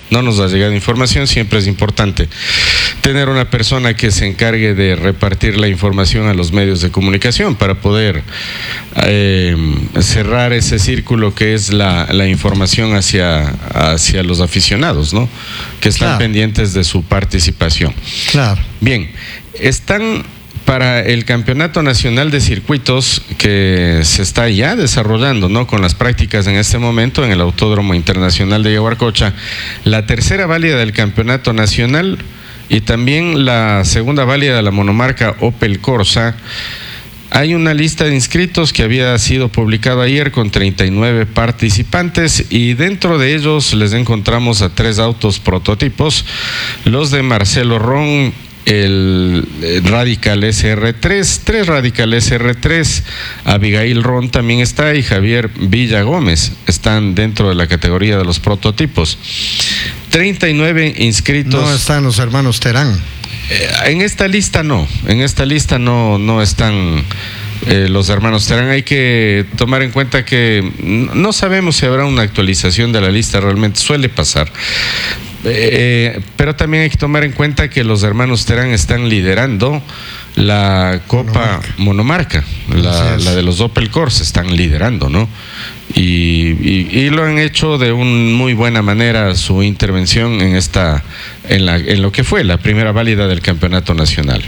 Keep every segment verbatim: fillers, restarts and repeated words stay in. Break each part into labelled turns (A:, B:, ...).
A: no nos ha llegado información. Siempre es importante tener una persona que se encargue de repartir la información a los medios de comunicación para poder eh, cerrar ese círculo que es la, la información hacia, hacia los aficionados, ¿no? Que están claro. pendientes de su participación.
B: Claro.
A: Bien, están para el Campeonato Nacional de Circuitos que se está ya desarrollando, ¿no? Con las prácticas en este momento en el Autódromo Internacional de Yaguarcocha, la tercera válida del Campeonato Nacional y también la segunda válida de la monomarca Opel Corsa. Hay una lista de inscritos que había sido publicada ayer con treinta y nueve participantes y dentro de ellos les encontramos a tres autos prototipos, los de Marcelo Ron, el Radical S R tres, tres Radical S R tres, Abigail Ron también está y Javier Villa Gómez están dentro de la categoría de los prototipos. treinta y nueve inscritos.
B: No están los hermanos Terán.
A: Eh, en esta lista no, en esta lista no, no están eh, los hermanos Terán. Hay que tomar en cuenta que no sabemos si habrá una actualización de la lista, realmente suele pasar. Eh, pero también hay que tomar en cuenta que los hermanos Terán están liderando la Copa Monomarca, Monomarca la, la de los Opel Corsa, están liderando, ¿no? Y, y, y lo han hecho de una muy buena manera su intervención en esta, en, la, en lo que fue la primera válida del Campeonato Nacional.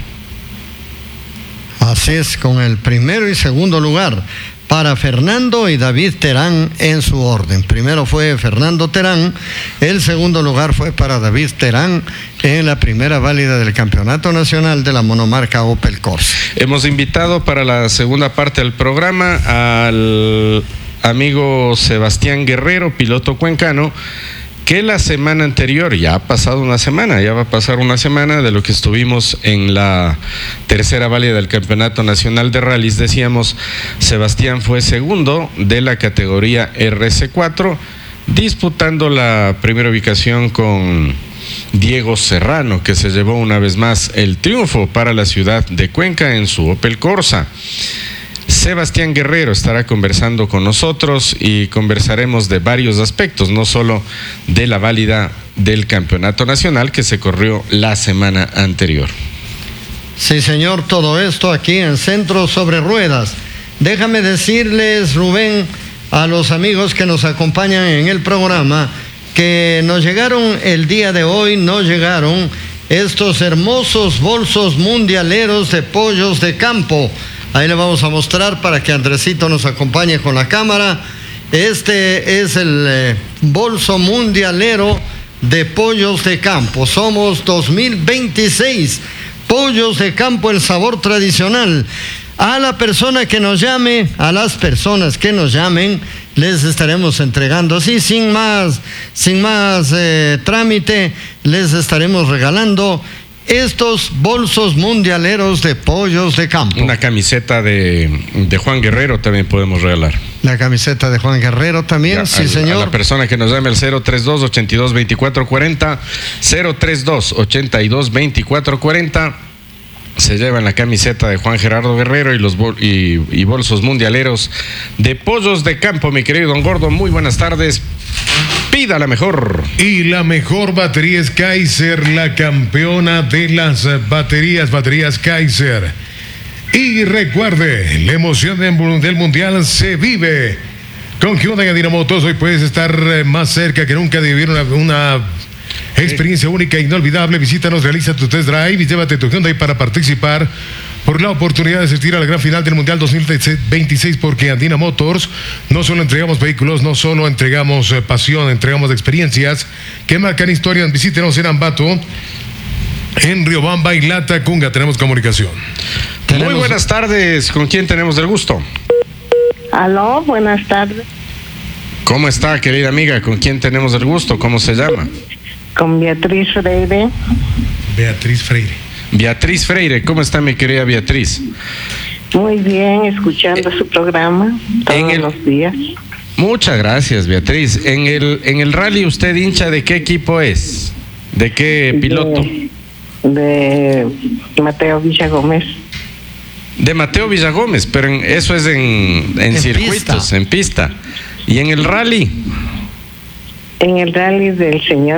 B: Así es, con el primero y segundo lugar para Fernando y David Terán en su orden. Primero fue Fernando Terán, el segundo lugar fue para David Terán en la primera válida del Campeonato Nacional de la monomarca Opel Corsa.
A: Hemos invitado para la segunda parte del programa al amigo Sebastián Guerrero, piloto cuencano, que la semana anterior, ya ha pasado una semana, ya va a pasar una semana de lo que estuvimos en la tercera válida del Campeonato Nacional de Rallys. Decíamos, Sebastián fue segundo de la categoría R C cuatro, disputando la primera ubicación con Diego Serrano, que se llevó una vez más el triunfo para la ciudad de Cuenca en su Opel Corsa. Sebastián Guerrero estará conversando con nosotros y conversaremos de varios aspectos, no solo de la válida del Campeonato Nacional que se corrió la semana anterior.
B: Sí, señor, todo esto aquí en Centro Sobre Ruedas. Déjame decirles, Rubén, a los amigos que nos acompañan en el programa, que nos llegaron el día de hoy, nos llegaron estos hermosos bolsos mundialeros de pollos de campo. Ahí le vamos a mostrar para que Andresito nos acompañe con la cámara. Este es el eh, bolso mundialero de pollos de campo. Somos dos mil veintiséis. Pollos de campo, el sabor tradicional. A la persona que nos llame, a las personas que nos llamen, les estaremos entregando, así sin más, sin más eh, trámite, les estaremos regalando estos bolsos mundialeros de pollos de campo.
A: Una camiseta de, de Juan Guerrero también podemos regalar.
B: La camiseta de Juan Guerrero también, ya, sí, al, señor.
A: A la persona que nos llame el cero tres dos, ochenta y dos, veinticuatro cuarenta, cero tres dos, ochenta y dos, veinticuatro cuarenta, se llevan la camiseta de Juan Gerardo Guerrero y los bol y, y bolsos mundialeros de pollos de campo. Mi querido Don Gordo, muy buenas tardes. Pida la mejor.
C: Y la mejor batería es Kaiser, la campeona de las baterías, baterías Kaiser. Y recuerde, la emoción del mundial se vive con Hyundai Andina Motors. Hoy puedes estar más cerca que nunca de vivir una, una experiencia única e inolvidable. Visítanos, realiza tu test drive y llévate tu Hyundai para participar por la oportunidad de asistir a la gran final del Mundial dos mil veintiséis, porque Andina Motors no solo entregamos vehículos, no solo entregamos eh, pasión, entregamos experiencias que marcan historias. Visítenos en Ambato, en Riobamba y Latacunga. Tenemos comunicación.
A: Muy buenas tardes, ¿con quién tenemos el gusto?
D: Aló, buenas tardes.
A: ¿Cómo está, querida amiga? ¿Con quién tenemos el gusto? ¿Cómo se llama?
D: Con Beatriz Freire.
C: Beatriz Freire.
A: Beatriz Freire, ¿cómo está mi querida Beatriz?
D: Muy bien, escuchando eh, su programa todos el, los días.
A: Muchas gracias, Beatriz. En el en el rally, ¿usted hincha de qué equipo es? ¿De qué piloto?
D: De, de Mateo Villagómez.
A: De Mateo Villagómez, pero en, eso es en, en, en circuitos, pista. en pista. ¿Y en el rally?
D: En el rally del señor